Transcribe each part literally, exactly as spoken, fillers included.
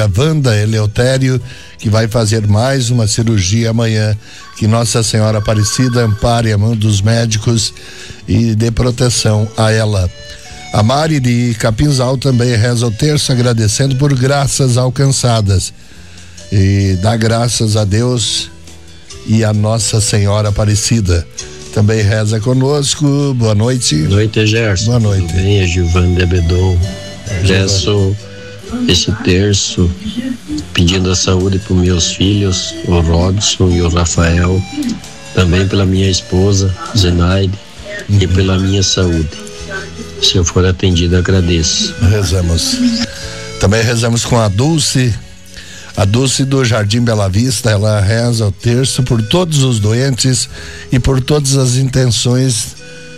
A Wanda Eleutério, que vai fazer mais uma cirurgia amanhã. Que Nossa Senhora Aparecida ampare a mão dos médicos e dê proteção a ela. A Mari de Capinzal também reza o terço, agradecendo por graças alcançadas. E dá graças a Deus e a Nossa Senhora Aparecida. Também reza conosco. Boa noite. Boa noite, Gerson. Boa noite. Tudo bem? É Gilvande Abedon. Rezo esse terço pedindo a saúde para os meus filhos, o Robson e o Rafael, também pela minha esposa, Zenaide, uhum. e pela minha saúde. Se eu for atendido, agradeço. Rezamos. Também rezamos com a Dulce, a Dulce do Jardim Bela Vista. Ela reza o terço por todos os doentes e por todas as intenções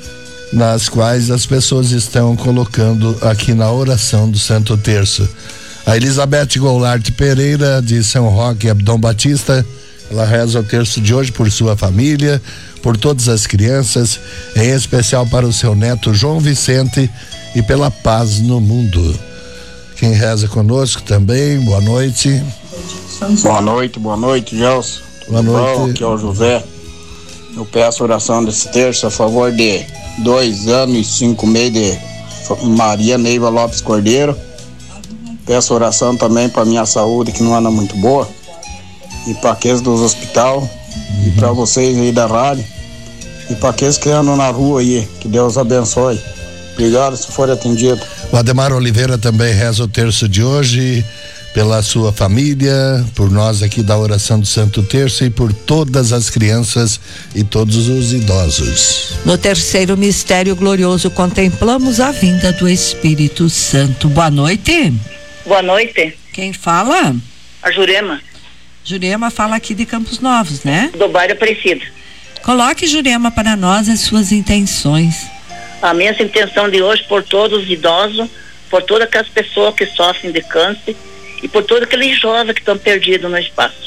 nas quais as pessoas estão colocando aqui na oração do Santo Terço. A Elizabeth Goulart Pereira, de São Roque, Abdom Batista, ela reza o terço de hoje por sua família, por todas as crianças, em especial para o seu neto João Vicente e pela paz no mundo. Quem reza conosco também, boa noite. Boa noite, boa noite, Gelson. Boa noite. Bom, aqui é o José. Eu peço oração desse terço a favor de dois anos e cinco meses de Maria Neiva Lopes Cordeiro. Peço oração também para minha saúde, que não anda muito boa, e para aqueles dos hospital, uhum. e para vocês aí da rádio, e para aqueles que andam na rua aí, que Deus abençoe. Obrigado, se for atendido. O Ademar Oliveira também reza o terço de hoje pela sua família, por nós aqui da oração do Santo Terço e por todas as crianças e todos os idosos. No terceiro mistério glorioso contemplamos a vinda do Espírito Santo. Boa noite. Boa noite. Quem fala? A Jurema. Jurema fala aqui de Campos Novos, né? Do bairro Aparecida. Coloque, Jurema, para nós as suas intenções. A minha intenção de hoje por todos os idosos, por todas aquelas pessoas que sofrem de câncer e por todos aqueles jovens que estão perdidos no espaço.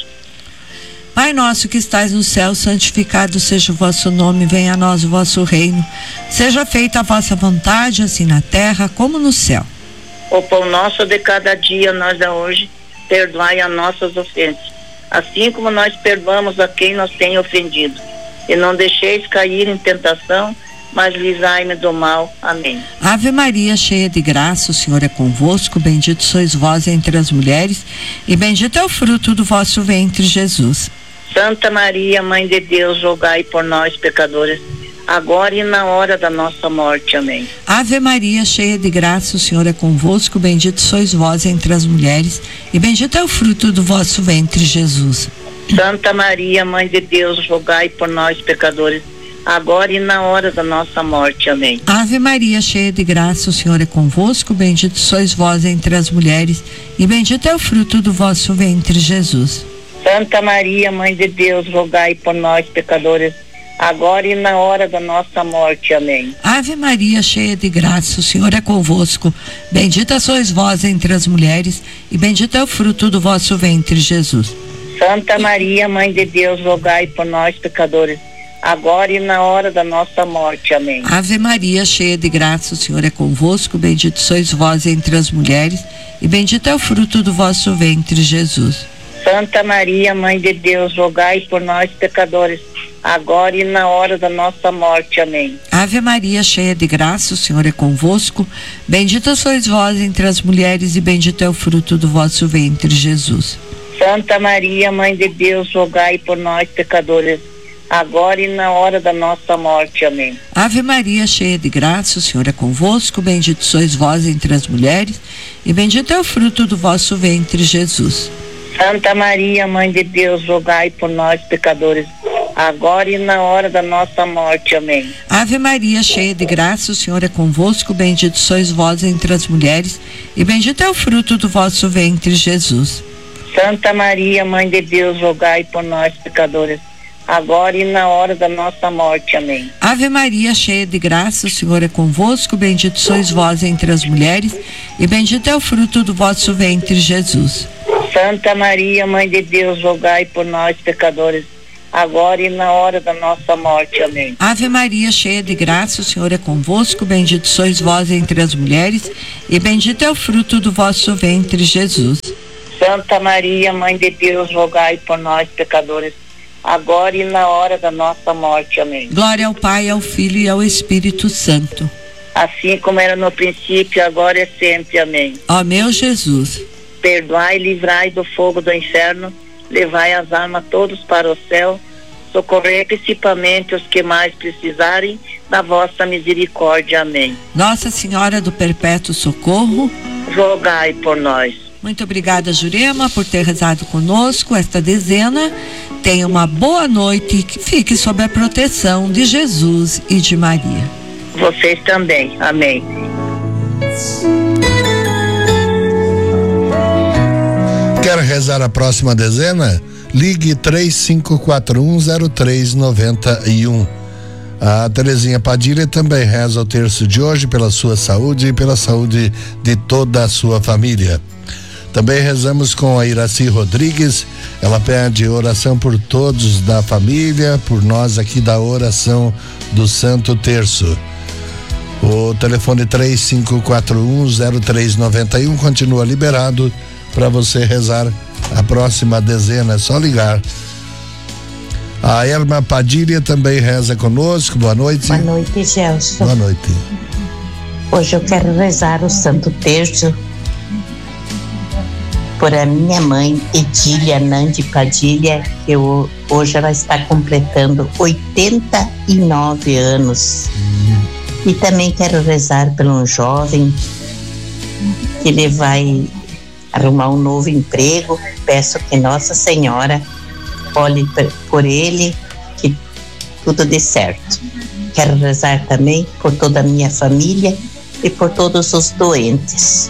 Pai nosso que estais no céu, santificado seja o vosso nome, venha a nós o vosso reino. Seja feita a vossa vontade, assim na terra como no céu. O pão nosso de cada dia nós dá hoje, perdoai as nossas ofensas, assim como nós perdoamos a quem nos tem ofendido. E não deixeis cair em tentação, mas livrai-me do mal. Amém. Ave Maria, cheia de graça, o Senhor é convosco, bendito sois vós entre as mulheres, e bendito é o fruto do vosso ventre, Jesus. Santa Maria, Mãe de Deus, rogai por nós, pecadores, agora e na hora da nossa morte. Amém. Ave Maria, cheia de graça, o Senhor é convosco, bendito sois vós entre as mulheres, e bendito é o fruto do vosso ventre, Jesus. Santa Maria, Mãe de Deus, rogai por nós, pecadores, agora e na hora da nossa morte. Amém. Ave Maria, cheia de graça, o Senhor é convosco, bendito sois vós entre as mulheres, e bendito é o fruto do vosso ventre, Jesus. Santa Maria, Mãe de Deus, rogai por nós, pecadores, agora e na hora da nossa morte. Amém. Ave Maria, cheia de graça, o Senhor é convosco, bendita sois vós entre as mulheres, e bendito é o fruto do vosso ventre, Jesus. Santa Maria, Mãe de Deus, rogai por nós, pecadores, agora e na hora da nossa morte. Amém. Ave Maria, cheia de graça, o Senhor é convosco, bendito sois vós entre as mulheres, e bendito é o fruto do vosso ventre, Jesus. Santa Maria, Mãe de Deus, rogai por nós, pecadores, agora e na hora da nossa morte. Amém. Ave Maria, cheia de graça, o Senhor é convosco, bendita sois vós entre as mulheres, e bendito é o fruto do vosso ventre, Jesus. Santa Maria, Mãe de Deus, rogai por nós, pecadores, agora e na hora da nossa morte. Amém. Ave Maria, cheia de graça, o Senhor é convosco, bendito sois vós entre as mulheres, e bendito é o fruto do vosso ventre, Jesus. Santa Maria, Mãe de Deus, rogai por nós, pecadores, agora e na hora da nossa morte. Amém. Ave Maria, cheia de graça, o Senhor é convosco, bendito sois vós entre as mulheres, e bendito é o fruto do vosso ventre, Jesus. Santa Maria, Mãe de Deus, rogai por nós, pecadores, agora e na hora da nossa morte. Amém. Ave Maria, cheia de graça, o Senhor é convosco, bendito sois vós entre as mulheres, e bendito é o fruto do vosso ventre, Jesus. Santa Maria, Mãe de Deus, rogai por nós, pecadores, agora e na hora da nossa morte. Amém. Ave Maria, cheia de graça, o Senhor é convosco, bendito sois vós entre as mulheres, e bendito é o fruto do vosso ventre, Jesus. Santa Maria, Mãe de Deus, rogai por nós, pecadores, agora e na hora da nossa morte. Amém. Glória ao Pai, ao Filho e ao Espírito Santo. Assim como era no princípio, agora e sempre. Amém. Ó meu Jesus, perdoai e livrai do fogo do inferno, levai as almas todos para o céu, socorrei principalmente os que mais precisarem da vossa misericórdia. Amém. Nossa Senhora do Perpétuo Socorro, rogai por nós. Muito obrigada, Jurema, por ter rezado conosco esta dezena. Tenha uma boa noite e que fique sob a proteção de Jesus e de Maria. Vocês também. Amém. Quer rezar a próxima dezena? Ligue três cinco quatro um zero três nove um. A Terezinha Padilha também reza o terço de hoje pela sua saúde e pela saúde de toda a sua família. Também rezamos com a Iraci Rodrigues. Ela pede oração por todos da família, por nós aqui da oração do Santo Terço. O telefone três cinco quatro um zero três nove um continua liberado para você rezar a próxima dezena. É só ligar. A Elma Padilha também reza conosco. Boa noite. Boa noite, Gelson. Boa noite. Hoje eu quero rezar o Santo Terço por a minha mãe, Edília Nandi Padilha, que eu, hoje ela está completando oitenta e nove anos. Hum. E também quero rezar por um jovem que ele vai arrumar um novo emprego. Peço que Nossa Senhora olhe por ele, que tudo dê certo. Quero rezar também por toda a minha família e por todos os doentes.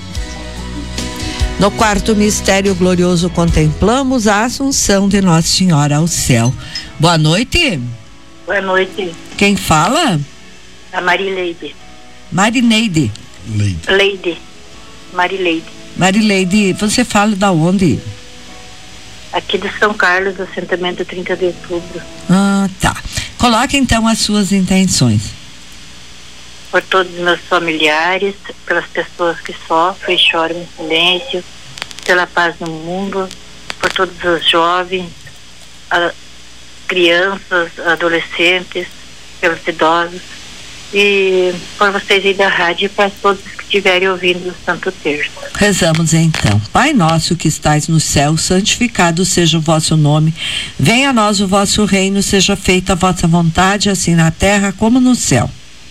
No quarto mistério glorioso contemplamos a Assunção de Nossa Senhora ao céu. Boa noite. Boa noite. Quem fala? A Marileide. Marineide. Leide. Leide. Marileide. Marileide, você fala da onde? Aqui de São Carlos, assentamento trinta de outubro. Ah, tá. Coloque então as suas intenções. Por todos os meus familiares, pelas pessoas que sofrem e choram em silêncio, pela paz no mundo, por todos os jovens, a, crianças, adolescentes, pelos idosos e por vocês aí da rádio e para todos que estiverem ouvindo o Santo Terço. Rezamos então. Pai nosso que estais no céu, santificado seja o vosso nome. Venha a nós o vosso reino, seja feita a vossa vontade, assim na terra como no céu.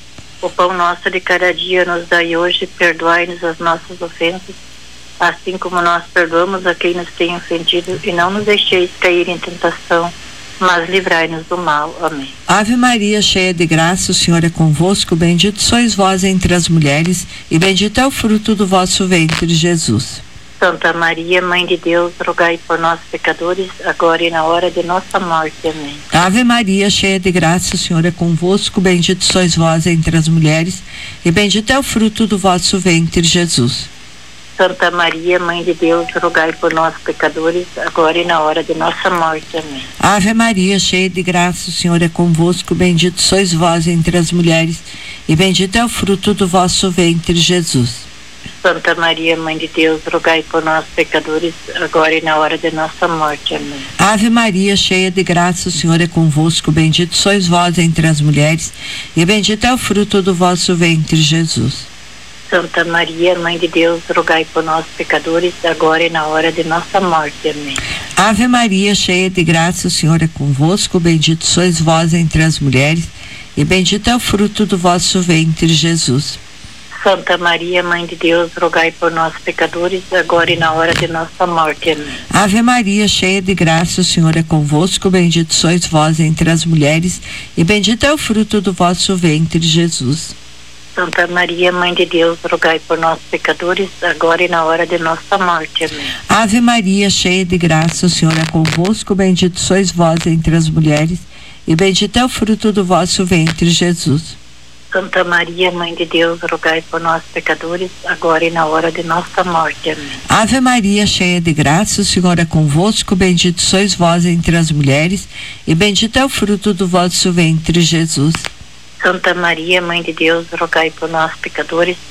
O pão nosso de cada dia nos dai hoje, perdoai-nos as nossas ofensas, assim como nós perdoamos a quem nos tem ofendido, e não nos deixeis cair em tentação, mas livrai-nos do mal. Amém. Ave Maria, cheia de graça, o Senhor é convosco, bendito sois vós entre as mulheres, e bendito é o fruto do vosso ventre, Jesus. Santa Maria, Mãe de Deus, rogai por nós pecadores, agora e na hora de nossa morte. Amém. Ave Maria, cheia de graça, o Senhor é convosco, bendito sois vós entre as mulheres, e bendito é o fruto do vosso ventre, Jesus. Santa Maria, Mãe de Deus, rogai por nós pecadores, agora e na hora de nossa morte. Amém. Ave Maria, cheia de graça, o Senhor é convosco, bendito sois vós entre as mulheres, e bendito é o fruto do vosso ventre, Jesus. Santa Maria, Mãe de Deus, rogai por nós pecadores, agora e na hora de nossa morte. Amém. Ave Maria, cheia de graça, o Senhor é convosco, bendito sois vós entre as mulheres, e bendito é o fruto do vosso ventre, Jesus. Santa Maria, Mãe de Deus, rogai por nós pecadores, agora e na hora de nossa morte. Amém. Ave Maria, cheia de graça, o Senhor é convosco, bendito sois vós entre as mulheres, e bendito é o fruto do vosso ventre, Jesus. Santa Maria, Mãe de Deus, rogai por nós pecadores, agora e na hora de nossa morte. Amém. Ave Maria, cheia de graça, o Senhor é convosco, bendito sois vós entre as mulheres, e bendito é o fruto do vosso ventre, Jesus. Santa Maria, Mãe de Deus, rogai por nós pecadores, agora e na hora de nossa morte. Amém. Ave Maria, cheia de graça, o Senhor é convosco, bendito sois vós entre as mulheres, e bendito é o fruto do vosso ventre, Jesus. Santa Maria, Mãe de Deus, rogai por nós pecadores, agora e na hora de nossa morte. Amém. Ave Maria, cheia de graça, o Senhor é convosco, bendito sois vós entre as mulheres, e bendito é o fruto do vosso ventre, Jesus. Santa Maria, Mãe de Deus, rogai por nós pecadores,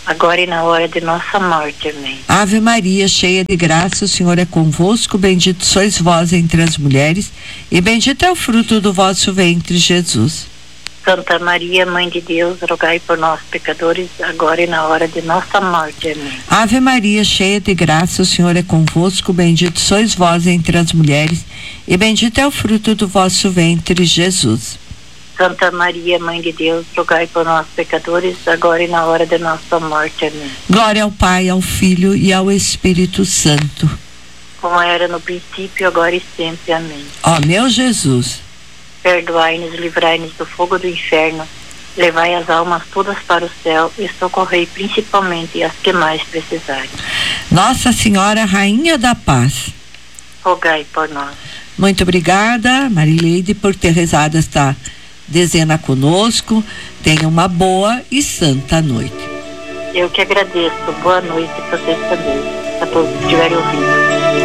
agora e na hora de nossa morte. Amém. Ave Maria, cheia de graça, o Senhor é convosco, bendito sois vós entre as mulheres, e bendito é o fruto do vosso ventre, Jesus. Santa Maria, Mãe de Deus, rogai por nós, pecadores, agora e na hora de nossa morte. Amém. Ave Maria, cheia de graça, o Senhor é convosco, bendito sois vós entre as mulheres, e bendito é o fruto do vosso ventre, Jesus. Santa Maria, Mãe de Deus, rogai por nós, pecadores, agora e na hora de nossa morte. Amém. Glória ao Pai, ao Filho e ao Espírito Santo. Como era no princípio, agora e sempre. Amém. Ó meu Jesus, perdoai-nos, livrai-nos do fogo do inferno, levai as almas todas para o céu e socorrei principalmente as que mais precisarem. Nossa Senhora, Rainha da Paz, rogai por nós. Muito obrigada, Marileide, por ter rezado esta dezena conosco. Tenha uma boa e santa noite. Eu que agradeço. Boa noite para vocês também, a todos que estiverem ouvindo.